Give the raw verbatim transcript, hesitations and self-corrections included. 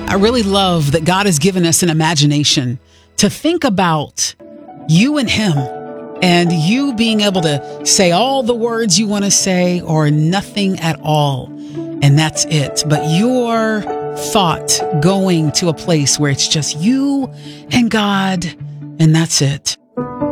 I really love that God has given us an imagination to think about you and him, and you being able to say all the words you want to say or nothing at all. And that's it. But your thought going to a place where it's just you and God, and that's it.